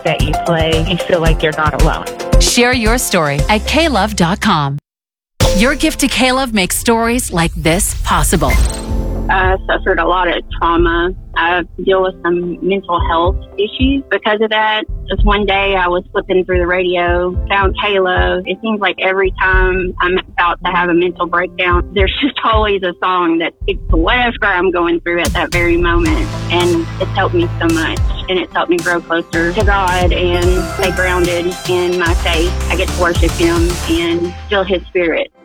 that you play, you feel like you're not alone. Share your story at klove.com. Your gift to K-Love makes stories like this possible. I suffered a lot of trauma. I deal with some mental health issues because of that. Just one day I was flipping through the radio, found K-Love. It seems like every time I'm about to have a mental breakdown, there's just always a song that speaks to whatever I'm going through at that very moment. And it's helped me so much. And it's helped me grow closer to God and stay grounded in my faith. I get to worship Him and feel His Spirit.